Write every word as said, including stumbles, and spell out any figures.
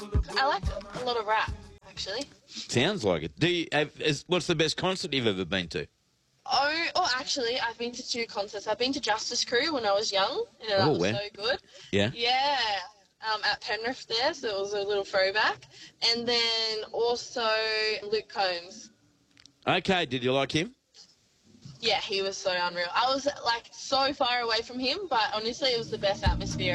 I like a lot of rap, actually. Sounds like it. Do you have, is, what's the best concert you've ever been to? Oh, oh, actually, I've been to two concerts. I've been to Justice Crew when I was young, and that Oh, was wow. so good. Yeah. Yeah, um, at Penrith there, so it was a little throwback. And then also Luke Combs. Okay, did you like him? Yeah, he was so unreal. I was, like, so far away from him, but honestly, it was the best atmosphere